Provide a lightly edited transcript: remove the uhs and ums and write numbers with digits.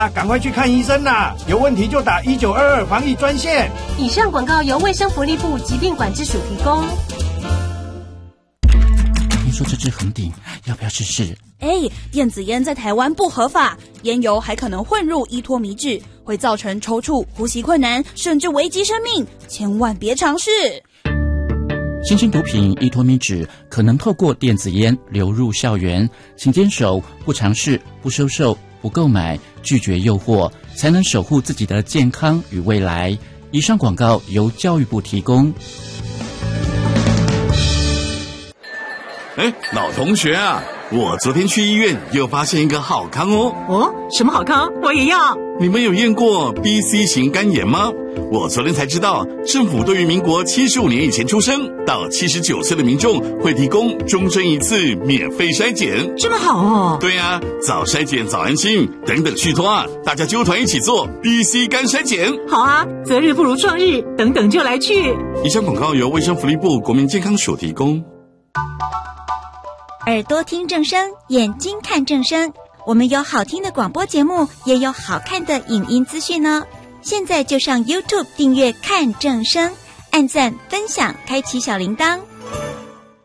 赶快去看医生啦！有问题就打1922防疫专线。 以上广告由卫生福利部疾病管制署提供。 听说这支红顶要不要试试？ 电子烟在台湾不合法，烟油还可能混入依托米酯，会造成抽搐、呼吸困难，甚至危及生命，千万别尝试。 新兴毒品依托米酯可能透过电子烟流入校园，请坚守不尝试、不收受、不购买，拒绝诱惑，才能守护自己的健康与未来。以上广告由教育部提供。 老同学啊，我昨天去医院又发现一个好康哦。 什么好康？我也要。 你们有验过 BC 型肝炎吗？我昨天才知道，政府对于民国75年以前出生到79岁的民众会提供终身一次免费筛检。 这么好哦。 对啊，早筛检早安心，等等续托啊，大家揪团一起做 BC 肝筛检。 好啊，择日不如撞日，等等就来去。 以上广告由卫生福利部国民健康署提供。 耳朵听正声，眼睛看正声。我们有好听的广播节目，也有好看的影音资讯哦。现在就上 YouTube 订阅看正声，按赞分享，开启小铃铛。